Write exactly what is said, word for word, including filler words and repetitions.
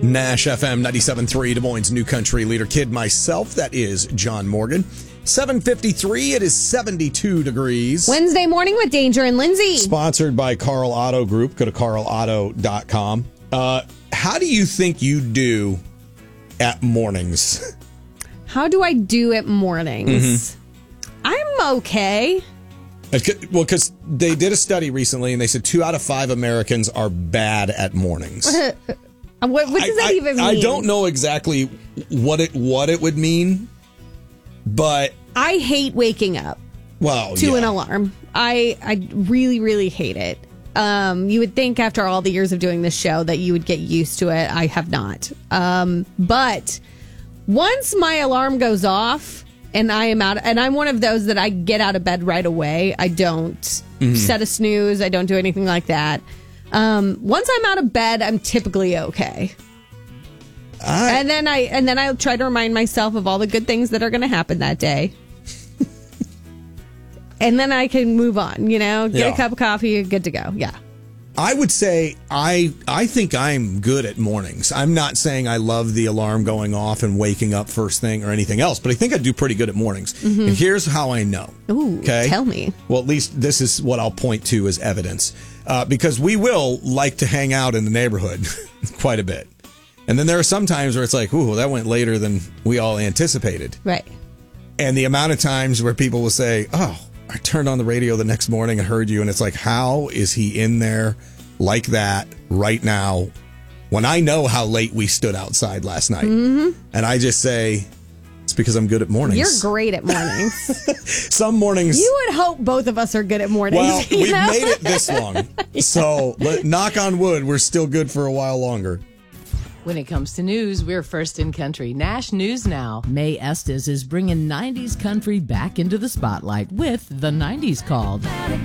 Nash F M ninety-seven point three, Des Moines' new country leader. Kid myself, that is John Morgan. seven fifty-three, it is seventy-two degrees. Wednesday morning with Danger and Lindsay. Sponsored by Carl Auto Group. Go to carl auto dot com. Uh, how do you think you do at mornings? How do I do at mornings? Mm-hmm. I'm okay. Well, because they did a study recently, and they said two out of five Americans are bad at mornings. What, what does I, that I, even mean? I don't know exactly what it what it would mean, but I hate waking up well, to yeah. an alarm. I I really, really hate it. Um, you would think after all the years of doing this show that you would get used to it. I have not. Um, but once my alarm goes off and I am out, and I'm one of those that I get out of bed right away. I don't mm-hmm. set a snooze. I don't do anything like that. Um, once I'm out of bed, I'm typically okay. I, and then I and then I'll try to remind myself of all the good things that are going to happen that day. And then I can move on, you know, get yeah. a cup of coffee, good to go. Yeah. I would say I I think I'm good at mornings. I'm not saying I love the alarm going off and waking up first thing or anything else, but I think I do pretty good at mornings. Mm-hmm. And here's how I know. Ooh, okay? Tell me. Well, at least this is what I'll point to as evidence. Uh, because we will like to hang out in the neighborhood quite a bit. And then there are some times where it's like, ooh, that went later than we all anticipated. Right. And the amount of times where people will say, oh, I turned on the radio the next morning and heard you. And it's like, how is he in there like that right now when I know how late we stood outside last night? Mm-hmm. And I just say, it's because I'm good at mornings. You're great at mornings. Some mornings. You would hope both of us are good at mornings. Well, we've know? made it this long. Yeah. So, let, knock on wood, we're still good for a while longer. When it comes to news, we're first in country. Nash News Now. May Estes is bringing nineties country back into the spotlight with The nineties Called.